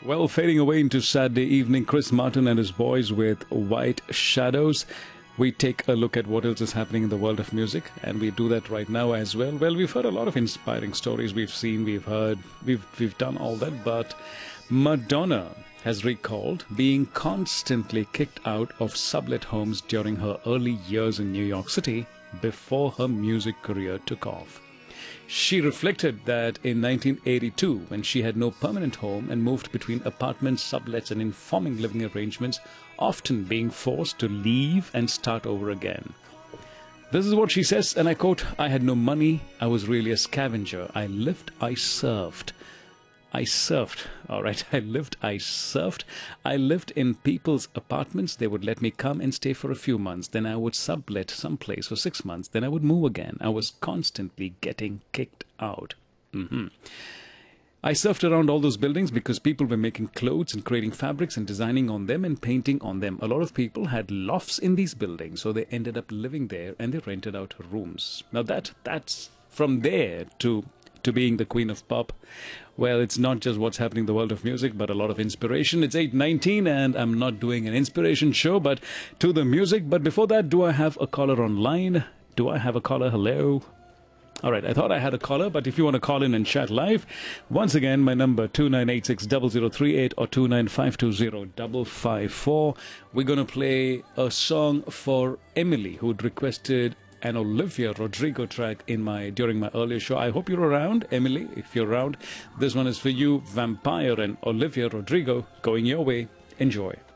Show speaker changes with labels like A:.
A: Well, fading away into Saturday evening, Chris Martin and his boys with White Shadows. We take a look at what else is happening in the world of music, and we do that right now as well. Well, we've heard a lot of inspiring stories. We've seen, we've heard, we've done all that, but Madonna has recalled being constantly kicked out of sublet homes during her early years in New York City before her music career took off. She reflected that in 1982, when she had no permanent home and moved between apartments, sublets, and informing living arrangements, often being forced to leave and start over again. This is what she says, and I quote, "I had no money. I was really a scavenger. I lived, I served. I surfed, all right, I surfed. I lived in people's apartments. They would let me come and stay for a few months. Then I would sublet someplace for 6 months. Then I would move again. I was constantly getting kicked out." I surfed around all those buildings because people were making clothes and creating fabrics and designing on them and painting on them. A lot of people had lofts in these buildings, so they ended up living there and they rented out rooms. Now that's from there to being the queen of pop. Well, it's not just what's happening in the world of music, but a lot of inspiration. It's 8:19 and I'm not doing an inspiration show, but to the music. But before that, do I have a caller online? Do I have a caller? Hello? All right, I thought I had a caller, but if you want to call in and chat live, once again, my number 29860038 or 295205554. We're going to play a song for Emily, who'd requested an Olivia Rodrigo track during my earlier show. I hope you're around, Emily. If you're around, this one is for you, Vampire and Olivia Rodrigo, going your way. Enjoy.